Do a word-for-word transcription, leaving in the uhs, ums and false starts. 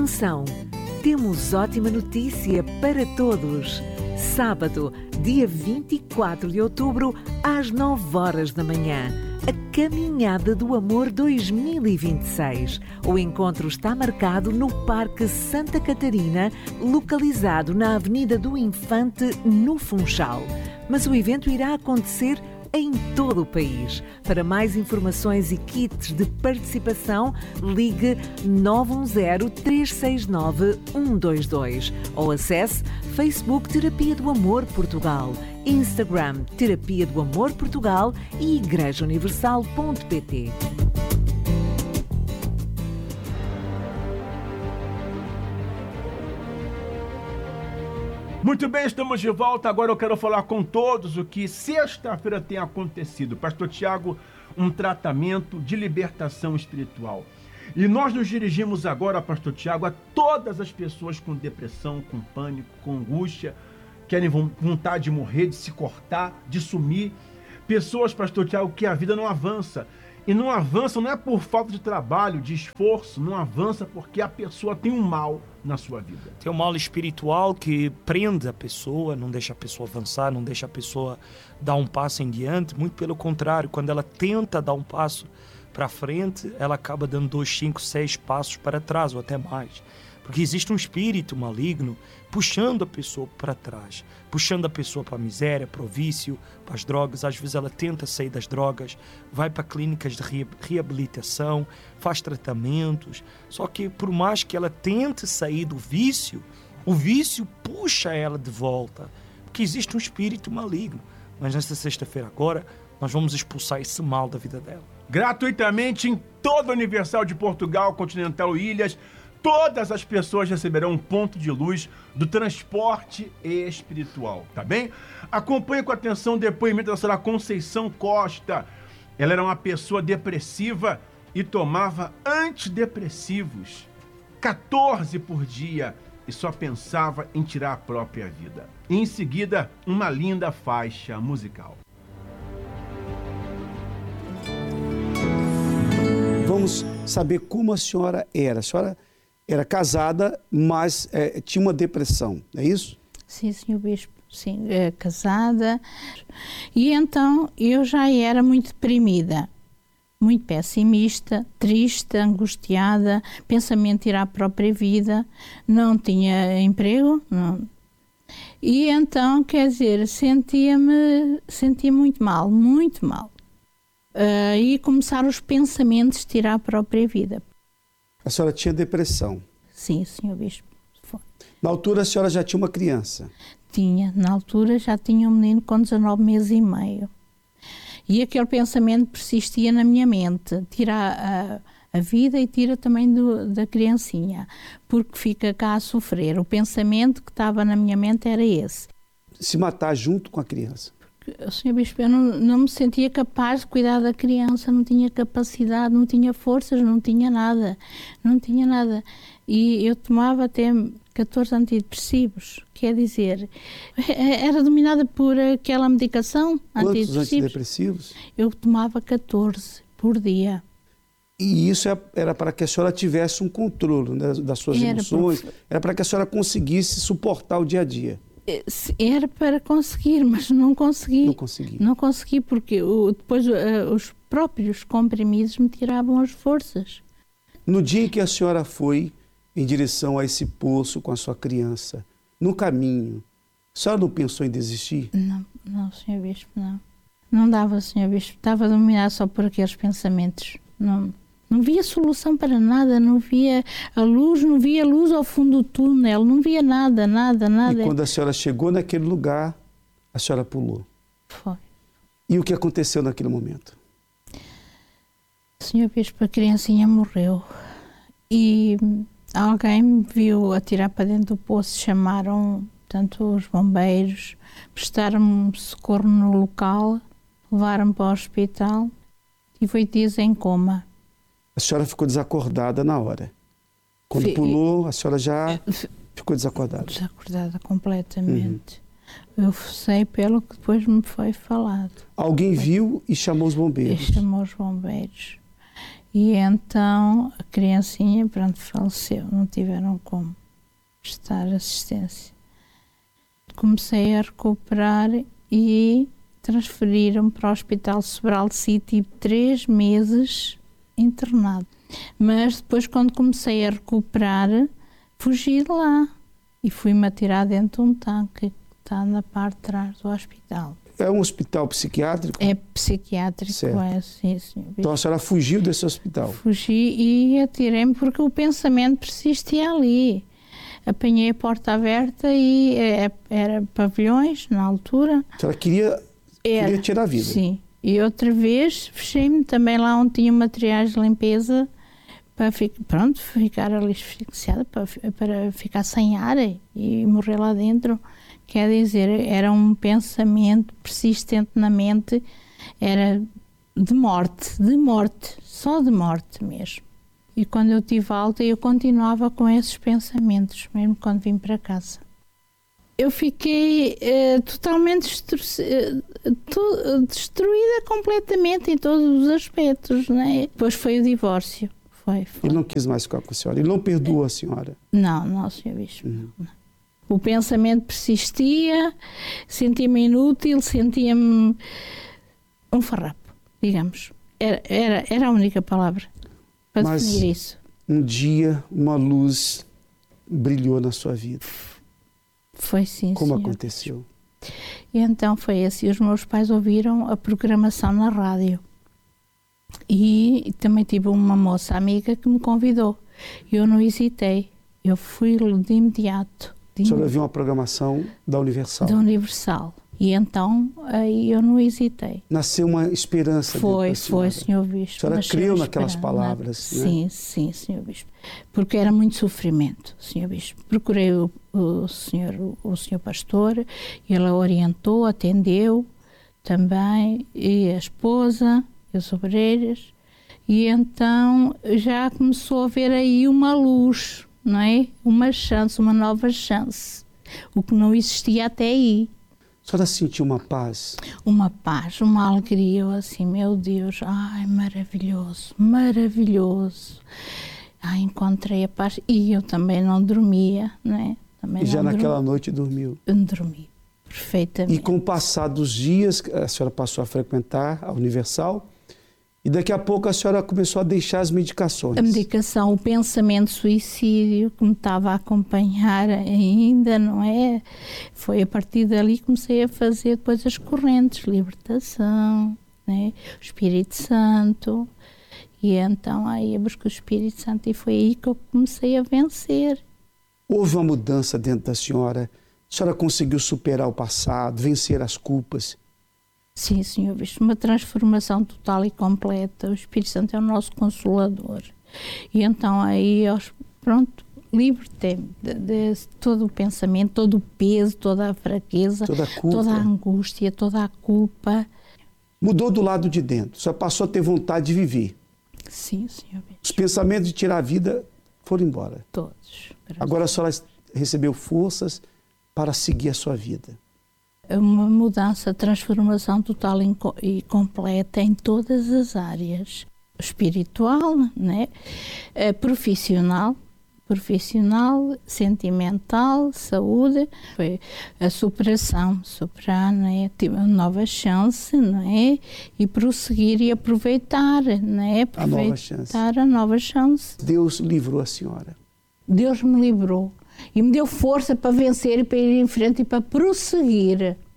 Atenção! Temos ótima notícia para todos. Sábado, dia vinte e quatro de outubro, às nove horas da manhã. A Caminhada do Amor dois mil e vinte e seis. O encontro está marcado no Parque Santa Catarina, localizado na Avenida do Infante, no Funchal. Mas o evento irá acontecer em todo o país. Para mais informações e kits de participação, ligue nove um zero, três seis nove, um dois dois ou acesse Facebook Terapia do Amor Portugal, Instagram Terapia do Amor Portugal e igreja universal ponto pt. Muito bem, estamos de volta. Agora eu quero falar com todos o que sexta-feira tem acontecido. Pastor Tiago, um tratamento de libertação espiritual. E nós nos dirigimos agora, Pastor Tiago, a todas as pessoas com depressão, com pânico, com angústia, querem vontade de morrer, de se cortar, de sumir. Pessoas, Pastor Tiago, que a vida não avança. E não avança não é por falta de trabalho, de esforço, não avança porque a pessoa tem um mal na sua vida. Tem um mal espiritual que prende a pessoa, não deixa a pessoa avançar, não deixa a pessoa dar um passo em diante. Muito pelo contrário, quando ela tenta dar um passo para frente, ela acaba dando dois, cinco, seis passos para trás ou até mais. Porque existe um espírito maligno puxando a pessoa para trás, puxando a pessoa para a miséria, para o vício, para as drogas. Às vezes ela tenta sair das drogas, vai para clínicas de reabilitação, faz tratamentos. Só que por mais que ela tente sair do vício, o vício puxa ela de volta, porque existe um espírito maligno. Mas nesta sexta-feira agora, nós vamos expulsar esse mal da vida dela. Gratuitamente em toda a Universal de Portugal, Continental Ilhas, todas as pessoas receberão um ponto de luz do transporte espiritual, tá bem? Acompanhe com atenção o depoimento da senhora Conceição Costa. Ela era uma pessoa depressiva e tomava antidepressivos, quatorze por dia, e só pensava em tirar a própria vida. E em seguida, uma linda faixa musical. Vamos saber como a senhora era. A senhora era casada, mas é, tinha uma depressão, é isso? Sim, senhor Bispo, sim, é, casada. E então eu já era muito deprimida, muito pessimista, triste, angustiada, pensamento de ir à própria vida, não tinha emprego, não. E então, quer dizer, sentia-me, sentia muito mal, muito mal. Uh, e começaram os pensamentos de tirar a própria vida. A senhora tinha depressão? Sim, senhor Bispo. Foi. Na altura a senhora já tinha uma criança? Tinha, na altura já tinha um menino com dezanove meses e meio. E aquele pensamento persistia na minha mente, tira a, a vida e tira também do, da criancinha, porque fica cá a sofrer. O pensamento que estava na minha mente era esse. Se matar junto com a criança? senhor Bispo, eu não, não me sentia capaz de cuidar da criança, não tinha capacidade, não tinha forças, não tinha nada, não tinha nada. E eu tomava até catorze antidepressivos, quer dizer, era dominada por aquela medicação. Quantos antidepressivos? Eu tomava catorze por dia. E isso era para que a senhora tivesse um controle, né, das suas era emoções, por... era para que a senhora conseguisse suportar o dia a dia. Era para conseguir, mas não consegui. Não consegui. Não consegui porque o, depois uh, os próprios comprimidos me tiravam as forças. No dia em que a senhora foi em direção a esse poço com a sua criança, no caminho, a senhora não pensou em desistir? Não, não, senhor Bispo, não. Não dava, senhor Bispo. Estava dominado só por aqueles pensamentos. Não, não via solução para nada, não via a luz, não via a luz ao fundo do túnel, não via nada, nada, nada. E quando a senhora chegou naquele lugar, a senhora pulou? Foi. E o que aconteceu naquele momento? Senhor Bispo, a criancinha morreu e alguém me viu atirar para dentro do poço, chamaram, portanto, os bombeiros, prestaram-me socorro no local, levaram-me para o hospital e foi dias em coma. A senhora ficou desacordada na hora. Quando F... pulou, a senhora já F... ficou desacordada? Desacordada completamente. Uhum. Eu sei pelo que depois me foi falado. Alguém viu e chamou os bombeiros? E chamou os bombeiros. E então a criancinha, pronto, faleceu, não tiveram como prestar assistência. Comecei a recuperar e transferiram-me para o Hospital Sobral de Si, tive três meses internado. Mas depois, quando comecei a recuperar, fugi de lá e fui-me atirar dentro de um tanque que está na parte de trás do hospital. É um hospital psiquiátrico? É psiquiátrico, certo. É, sim, senhor. Então a senhora fugiu desse hospital? Fugi e atirei-me porque o pensamento persistia ali. Apanhei a porta aberta e é, era pavilhões na altura. A senhora queria, era, queria tirar a vida? Sim. E outra vez fechei-me também lá onde tinha materiais de limpeza para ficar, pronto, ficar ali asfixiada, para, para ficar sem ar e morrer lá dentro. Quer dizer, era um pensamento persistente na mente, era de morte, de morte, só de morte mesmo. E quando eu tive alta, eu continuava com esses pensamentos, mesmo quando vim para casa. Eu fiquei eh, totalmente destru uh, destruída completamente em todos os aspectos, não é? Depois foi o divórcio. Foi, foi. Ele não quis mais ficar com a senhora? Ele não perdoou a senhora? Não, não, senhor Bispo. Uhum. Não. O pensamento persistia, sentia-me inútil, sentia-me um farrapo, digamos. Era, era, era a única palavra para Mas definir isso. Um dia, uma luz brilhou na sua vida. Foi sim, Como senhor. aconteceu? E então foi assim, os meus pais ouviram a programação na rádio. E também tive uma moça amiga que me convidou. Eu não hesitei, eu fui de imediato. A senhora viu uma programação da Universal? Da Universal. E então, aí eu não hesitei. Nasceu uma esperança Foi, dentro da senhora. foi, senhor Bispo. A senhora Nasceu creu a naquelas esperança. palavras, Sim, né? sim, senhor Bispo. Porque era muito sofrimento, senhor Bispo. Procurei o, o, senhor, o, o senhor pastor, ele orientou, atendeu também, e a esposa, e os obreiros, e então já começou a haver aí uma luz, não é? Uma chance, uma nova chance, o que não existia até aí. A senhora sentiu uma paz? Uma paz, uma alegria, eu assim, meu Deus, ai, maravilhoso, maravilhoso. Ai, encontrei a paz e eu também não dormia, né? Também E já não naquela dormi. noite dormiu? Eu não dormi, perfeitamente. E com o passar dos dias, a senhora passou a frequentar a Universal e daqui a pouco a senhora começou a deixar as medicações. A medicação, o pensamento suicídio que me estava a acompanhar ainda, não é? Foi a partir dali que comecei a fazer depois as correntes, libertação, né? O Espírito Santo. E então aí eu busquei o Espírito Santo e foi aí que eu comecei a vencer. Houve uma mudança dentro da senhora? A senhora conseguiu superar o passado, vencer as culpas? Sim, senhor Bispo, uma transformação total e completa. O Espírito Santo é o nosso consolador. E então aí, pronto, libertei-me de, de todo o pensamento, todo o peso, toda a fraqueza, toda a culpa, toda a angústia, toda a culpa. Mudou do lado de dentro, só passou a ter vontade de viver. Sim, senhor Bispo. Os pensamentos de tirar a vida foram embora. Todos. Agora a senhora recebeu forças para seguir a sua vida. Uma mudança, transformação total e completa em todas as áreas. Espiritual, né? Profissional, profissional, sentimental, saúde. Foi a superação, superar, né? Tive uma nova chance, não é? E prosseguir e aproveitar, não é? Aproveitar a nova chance. a nova chance. Deus livrou a senhora. Deus me livrou. E me deu força para vencer e para ir em frente e para prosseguir.